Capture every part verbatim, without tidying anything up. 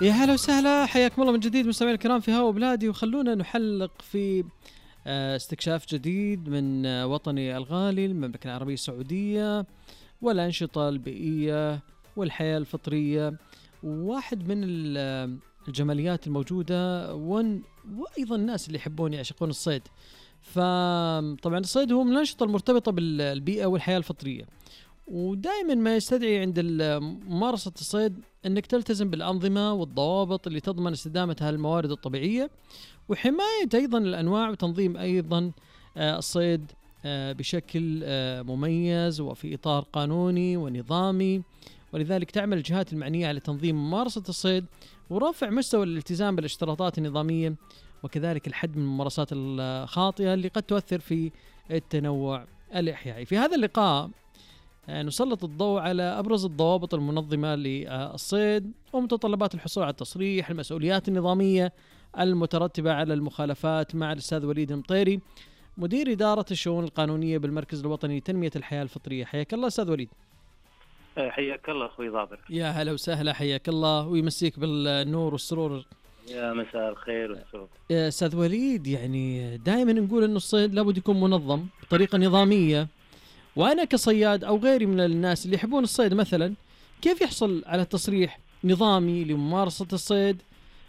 يا هلا وسهلا، حياكم الله من جديد مستمعينا الكرام في هوا بلادي، وخلونا نحلق في آه، استكشاف جديد من آه، وطني الغالي المملكة العربية السعودية والأنشطة البيئية والحياة الفطرية. واحد من ال- آه، الجماليات الموجودة ون- وأيضا الناس اللي يحبون يعشقون الصيد. فطبعا الصيد هو من الأنشطة المرتبطة بالبيئة والحياة الفطرية، ودائما ما يستدعي عند ال- ممارسة الصيد أنك تلتزم بالأنظمة والضوابط اللي تضمن استدامة هالموارد الطبيعية وحماية أيضا الأنواع وتنظيم أيضا آه، الصيد آه، بشكل آه، مميز وفي إطار قانوني ونظامي. ولذلك تعمل الجهات المعنية على تنظيم ممارسة الصيد ورفع مستوى الالتزام بالاشتراطات النظامية، وكذلك الحد من الممارسات الخاطئة اللي قد تؤثر في التنوع الإحيائي. في هذا اللقاء آه، نسلط الضوء على أبرز الضوابط المنظمة للصيد ومتطلبات الحصول على التصريح، المسؤوليات النظامية المترتبة على المخالفات، مع الأستاذ وليد المطيري مدير إدارة الشؤون القانونية بالمركز الوطني لتنمية الحياة الفطرية. حياك الله أستاذ وليد. حياك الله أخوي ضابر. يا هلا وسهلا، حياك الله ويمسيك بالنور والسرور. يا مساء الخير والسرور. يا أستاذ وليد، يعني دائما نقول أنه الصيد لابد يكون منظم بطريقة نظامية، وأنا كصياد أو غيري من الناس اللي يحبون الصيد مثلا، كيف يحصل على تصريح نظامي لممارسة الصيد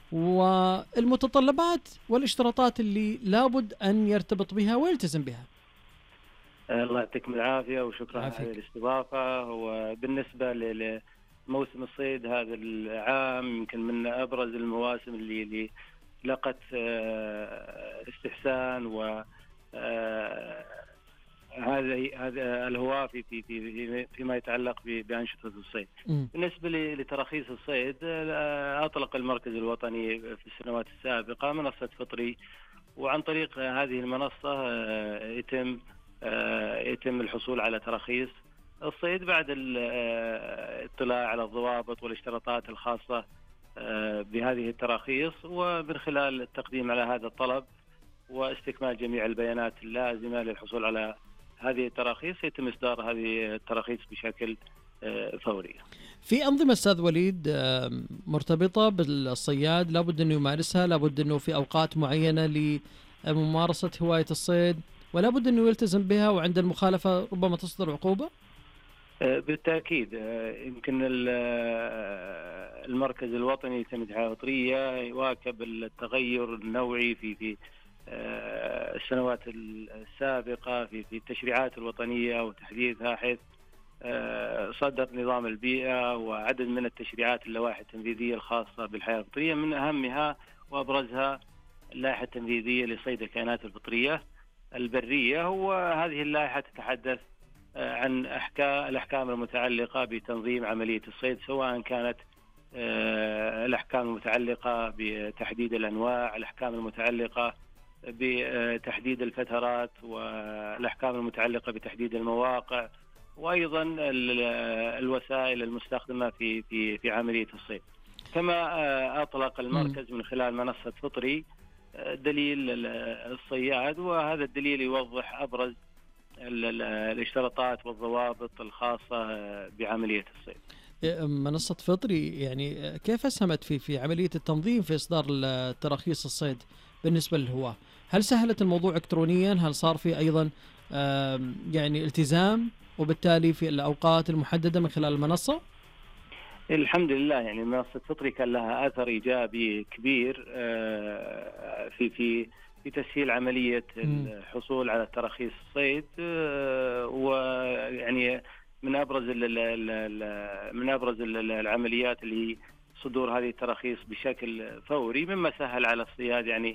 والمتطلبات والاشتراطات اللي لابد أن يرتبط بها ويلتزم بها؟ الله يعطيكم العافية وشكرا على عافيك. هذه الاستضافة. وبالنسبة لموسم الصيد هذا العام يمكن من أبرز المواسم اللي, اللي لقت آه، استحسان و آه، هذا هذا الهواء في في في فيما يتعلق بأنشطة الصيد. م. بالنسبة لتراخيص الصيد، آه، أطلق المركز الوطني في السنوات السابقة منصة فطري، وعن طريق هذه المنصة آه، يتم آه، يتم الحصول على تراخيص الصيد بعد الاطلاع على الضوابط والاشتراطات الخاصة آه، بهذه التراخيص، ومن خلال التقديم على هذا الطلب واستكمال جميع البيانات اللازمة للحصول على هذه التراخيص يتم إصدار هذه التراخيص بشكل آه، فوري. في أنظمة أستاذ وليد آه، مرتبطة بالصياد لابد أنه يمارسها، لابد أنه في أوقات معينة لممارسة هواية الصيد ولا بد أنه يلتزم بها، وعند المخالفة ربما تصدر عقوبة؟ بالتأكيد. يمكن المركز الوطني لتنمية الحياة الفطرية يواكب التغير النوعي في في السنوات السابقة في في التشريعات الوطنية وتحديثها، حيث صدر نظام البيئة وعدد من التشريعات اللوائح التنفيذية الخاصة بالحياة الفطرية، من أهمها وأبرزها اللائحة التنفيذية لصيد الكائنات الفطرية البرية. وهذه اللائحة تتحدث عن أحكام الأحكام المتعلقة بتنظيم عملية الصيد، سواء كانت الأحكام المتعلقة بتحديد الأنواع، الأحكام المتعلقة بتحديد الفترات، والأحكام المتعلقة بتحديد المواقع، وأيضا الوسائل المستخدمة في في في عملية الصيد. كما أطلق المركز من خلال منصة فطري دليل الصياد، وهذا الدليل يوضح أبرز الاشتراطات والضوابط الخاصة بعملية الصيد. منصة فطري يعني كيف أسهمت في في عملية التنظيم في إصدار التراخيص الصيد بالنسبة للهواة؟ هل سهلت الموضوع إلكترونيا؟ هل صار في أيضا يعني التزام وبالتالي في الأوقات المحددة من خلال المنصة؟ الحمد لله، يعني منصة فطري كان لها أثر إيجابي كبير في في في تسهيل عملية الحصول على تراخيص الصيد، ويعني من أبرز من أبرز العمليات اللي صدور هذه التراخيص بشكل فوري، مما سهل على الصياد يعني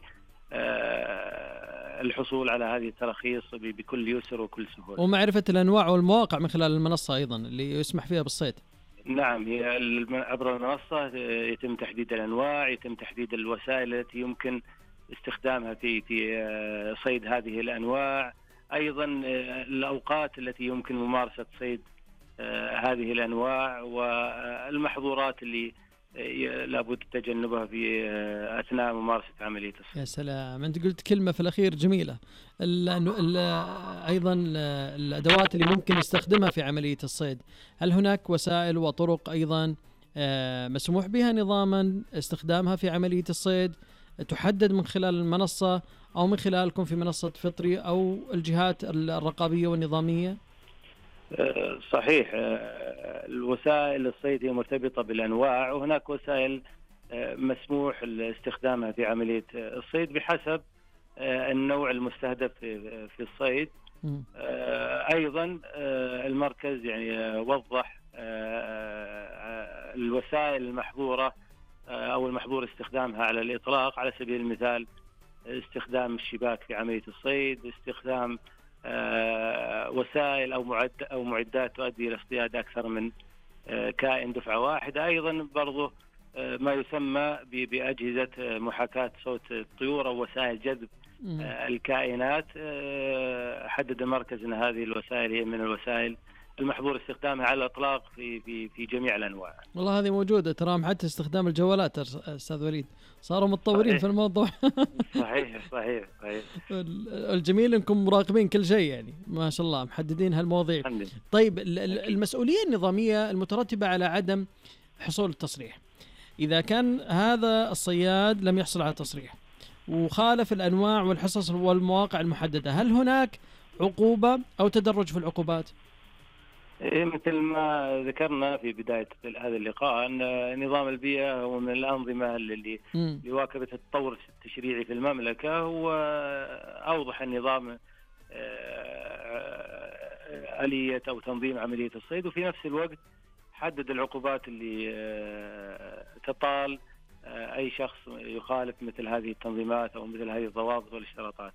الحصول على هذه التراخيص بكل يسر وكل سهولة، ومعرفة الأنواع والمواقع من خلال المنصة أيضا اللي يسمح فيها بالصيد. نعم، هي عبر المنصة يتم تحديد الأنواع، يتم تحديد الوسائل التي يمكن استخدامها في في صيد هذه الأنواع، أيضا الأوقات التي يمكن ممارسة صيد هذه الأنواع، والمحظورات اللي لابد تجنبها في أثناء ممارسة عملية الصيد. يا سلام، أنت قلت كلمة في الأخير جميلة، ال ال أيضا الأدوات اللي ممكن يستخدمها في عملية الصيد. هل هناك وسائل وطرق أيضا مسموح بها نظاما استخدامها في عملية الصيد، تحدد من خلال المنصة أو من خلالكم في منصة فطري أو الجهات الرقابية والنظامية؟ صحيح، الوسائل الصيد هي مرتبطة بالأنواع، وهناك وسائل مسموح استخدامها في عملية الصيد بحسب النوع المستهدف في الصيد. أيضا المركز يعني وضح الوسائل المحظورة أو المحظور استخدامها على الإطلاق، على سبيل المثال استخدام الشباك في عملية الصيد، استخدام وسائل أو معد أو معدات تؤدي إلى اصطياد أكثر من كائن دفعة واحدة. أيضا برضو ما يسمى بأجهزة محاكاة صوت الطيور أو وسائل جذب الكائنات. حدد المركز أن هذه الوسائل هي من الوسائل المحظور استخدامها على الإطلاق في في في جميع الأنواع. والله هذه موجودة تراهم، حتى استخدام الجوالات أستاذ وليد صاروا متطورين صحيح. في الموضوع. صحيح صحيح صحيح. الجميل انكم مراقبين كل شيء يعني ما شاء الله، محددين هالمواضيع. طيب المسؤولية النظامية المترتبة على عدم حصول التصريح، إذا كان هذا الصياد لم يحصل على تصريح وخالف الأنواع والحصص والمواقع المحددة، هل هناك عقوبة أو تدرج في العقوبات؟ مثل ما ذكرنا في بداية هذا اللقاء أن نظام البيئة هو من الأنظمة اللي يواكب التطور التشريعي في المملكة، وأوضح النظام آلية أو تنظيم عملية الصيد، وفي نفس الوقت حدد العقوبات اللي تطال أي شخص يخالف مثل هذه التنظيمات أو مثل هذه الضوابط والاشتراطات.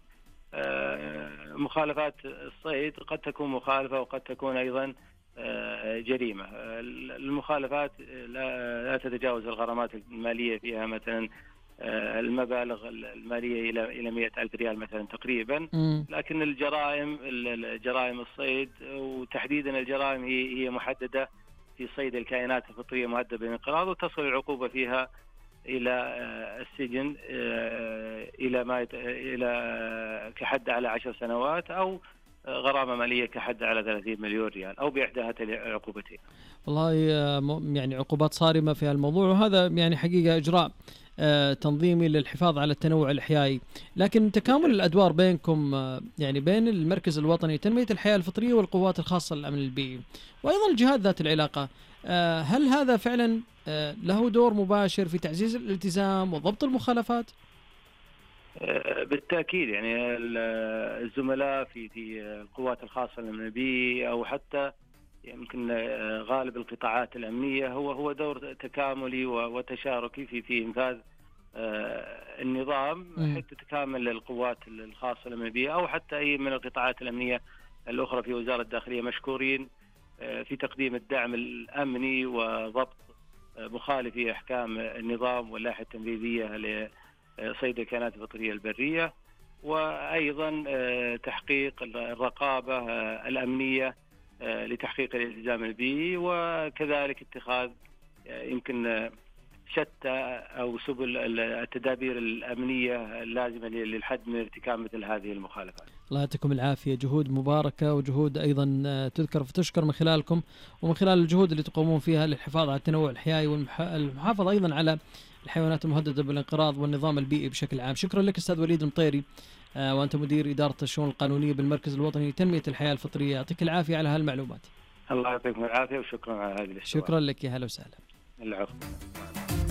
مخالفات الصيد قد تكون مخالفة وقد تكون أيضا جريمة. المخالفات لا تتجاوز الغرامات المالية فيها مثلا المبالغ المالية إلى إلى مئة ألف ريال مثلا تقريبا، لكن الجرائم الجرائم الصيد وتحديدا الجرائم هي هي محددة في صيد الكائنات الفطرية مهددة بالانقراض، وتصل العقوبة فيها إلى السجن إلى ما إلى كحد على عشر سنوات أو غرامة مالية كحد على ثلاثين مليون ريال أو بإحدى هاتين العقوبتين. والله يعني عقوبات صارمة في الموضوع، وهذا يعني حقيقة إجراء تنظيمي للحفاظ على التنوع الحيوي. لكن تكامل الأدوار بينكم يعني بين المركز الوطني لتنمية الحياة الفطرية والقوات الخاصة للأمن البيئي وأيضا الجهات ذات العلاقة، هل هذا فعلا له دور مباشر في تعزيز الالتزام وضبط المخالفات؟ بالتأكيد، يعني الزملاء في في القوات الخاصة للأمن البيئي أو حتى يمكن غالب القطاعات الأمنية هو هو دور تكاملي وتشاركي في في إنفاذ النظام، حتى تكامل القوات الخاصة للأمن البيئي أو حتى أي من القطاعات الأمنية الأخرى في وزارة الداخلية مشكورين في تقديم الدعم الأمني وضبط مخالفي أحكام النظام واللائحة التنفيذية لصيد الكائنات الفطرية البرية، وأيضا تحقيق الرقابة الأمنية لتحقيق الالتزام البيئي، وكذلك اتخاذ يمكن شتى أو سبل التدابير الأمنية اللازمة للحد من ارتكاب مثل هذه المخالفات. الله يعطيكم العافية، جهود مباركة وجهود أيضا تذكر فتشكر من خلالكم ومن خلال الجهود اللي تقومون فيها للحفاظ على التنوع الحيوي والمحافظة أيضا على الحيوانات المهددة بالانقراض والنظام البيئي بشكل عام. شكرا لك أستاذ وليد المطيري، وأنت مدير إدارة الشؤون القانونية بالمركز الوطني لتنمية الحياة الفطرية. يعطيك العافية على هالمعلومات. الله يعطيكم العافية وشكرا على هذه الاستضافة. شكرا لك، يا هلا وسهلا. العفو.